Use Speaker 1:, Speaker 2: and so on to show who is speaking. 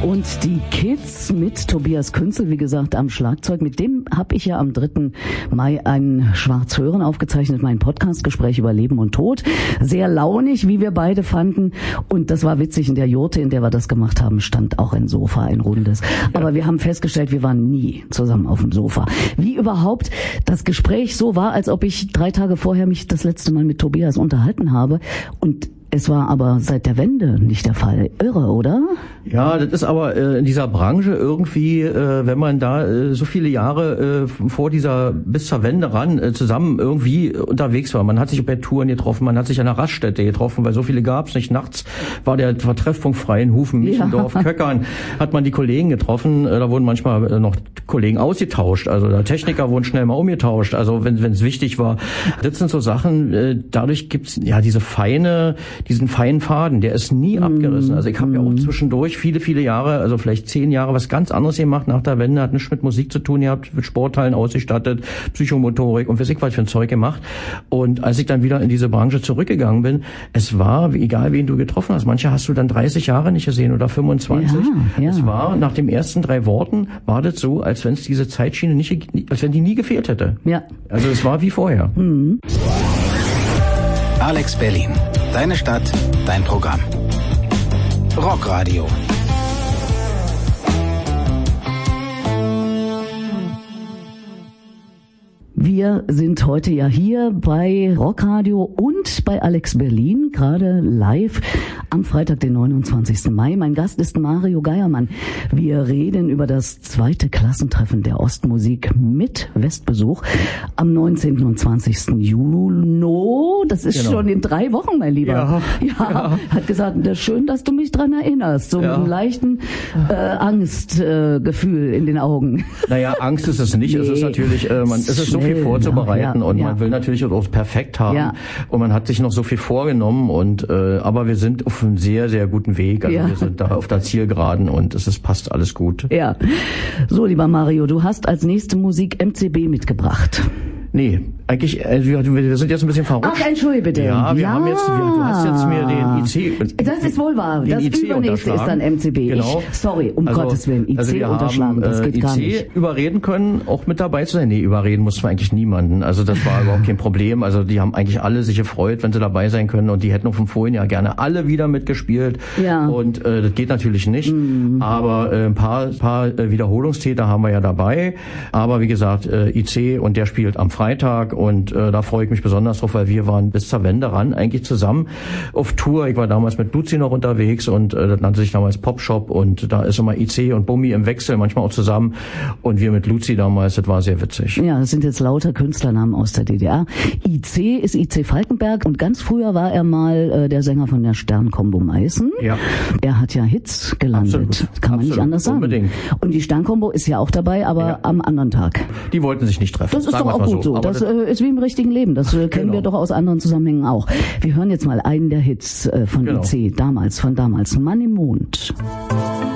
Speaker 1: Und die Kids mit Tobias Künzel, wie gesagt, am Schlagzeug. Mit dem habe ich ja am 3. Mai ein Schwarzhören aufgezeichnet, mein Podcastgespräch über Leben und Tod. Sehr launig, wie wir beide fanden. Und das war witzig, in der Jurte, in der wir das gemacht haben, stand auch ein Sofa, ein rundes. Aber wir haben festgestellt, wir waren nie zusammen auf dem Sofa. Wie überhaupt das Gespräch so war, als ob ich 3 Tage vorher mich das letzte Mal mit Tobias unterhalten habe. Und es war aber seit der Wende nicht der Fall. Irre, oder?
Speaker 2: Ja, das ist aber in dieser Branche irgendwie, wenn man da so viele Jahre bis zur Wende ran zusammen irgendwie unterwegs war. Man hat sich bei Touren getroffen, man hat sich an der Raststätte getroffen, weil so viele gab's nicht. Nachts war der Treffpunkt frei in Hufen, Michendorf, Köckern, hat man die Kollegen getroffen. Da wurden manchmal noch Kollegen ausgetauscht. Also der Techniker wurden schnell mal umgetauscht. Also wenn es wichtig war. Das sind so Sachen, dadurch gibt's ja diesen feinen Faden, der ist nie abgerissen. Also ich habe ja auch zwischendurch viele Jahre, also vielleicht 10 Jahre, was ganz anderes gemacht nach der Wende, hat nichts mit Musik zu tun gehabt, mit Sporthallen ausgestattet, Psychomotorik und weiß ich was für ein Zeug gemacht. Und als ich dann wieder in diese Branche zurückgegangen bin, es war, egal wen du getroffen hast, manche hast du dann 30 Jahre nicht gesehen oder 25. Ja. Es war, nach den ersten 3 Worten, war das so, als wenn es diese Zeitschiene als wenn die nie gefehlt hätte. Ja. Also es war wie vorher. Mhm.
Speaker 3: Alex Berlin. Deine Stadt, dein Programm. Rockradio.
Speaker 1: Wir sind heute ja hier bei Rockradio und bei Alex Berlin, gerade live am Freitag, den 29. Mai. Mein Gast ist Mario Geiermann. Wir reden über das 2. Klassentreffen der Ostmusik mit Westbesuch am 19. und 20. Juni. Das ist schon in 3 Wochen, mein Lieber. Ja. Hat gesagt, schön, dass du mich dran erinnerst. So mit einem leichten Angstgefühl in den Augen.
Speaker 2: Naja, Angst ist es nicht. Nee, es ist natürlich, es ist so viel vorzubereiten und man will natürlich auch perfekt haben und man hat sich noch so viel vorgenommen und aber wir sind auf einem sehr, sehr guten Weg. Also wir sind da auf der Zielgeraden und passt alles gut.
Speaker 1: Ja. So, lieber Mario, du hast als nächste Musik MCB mitgebracht.
Speaker 2: Nee, eigentlich, wir sind jetzt ein bisschen verrutscht.
Speaker 1: Ach, entschuldige bitte.
Speaker 2: Ja, du hast jetzt mir den IC...
Speaker 1: Das ist wohl wahr. Das
Speaker 2: IC
Speaker 1: übernächste ist dann MCB.
Speaker 2: Genau.
Speaker 1: Sorry, Gottes Willen. IC
Speaker 2: wir
Speaker 1: unterschlagen, das geht
Speaker 2: IC
Speaker 1: gar nicht.
Speaker 2: überreden können, auch mit dabei zu sein. Nee, überreden mussten wir eigentlich niemanden. Also das war überhaupt kein Problem. Also die haben eigentlich alle sich gefreut, wenn sie dabei sein können und die hätten auch vom vorigen Jahr gerne alle wieder mitgespielt. Ja. Und das geht natürlich nicht. Aber ein paar Wiederholungstäter haben wir ja dabei. Aber wie gesagt, IC und der spielt am Freitag und da freue ich mich besonders drauf, weil wir waren bis zur Wende ran eigentlich zusammen auf Tour. Ich war damals mit Luzi noch unterwegs und das nannte sich damals Popshop und da ist immer IC und Bummi im Wechsel, manchmal auch zusammen und wir mit Luzi damals, das war sehr witzig.
Speaker 1: Ja, das sind jetzt lauter Künstlernamen aus der DDR. IC ist IC Falkenberg und ganz früher war er mal der Sänger von der Sternkombo Meißen. Ja. Er hat ja Hits gelandet, absolut. Kann man nicht anders sagen. Unbedingt. Und die Sternkombo ist ja auch dabei, aber am anderen Tag.
Speaker 2: Die wollten sich nicht treffen.
Speaker 1: Das ist doch auch gut so. Das ist wie im richtigen Leben. Das kennen wir doch aus anderen Zusammenhängen auch. Wir hören jetzt mal einen der Hits von IC, von damals, Mann im Mond.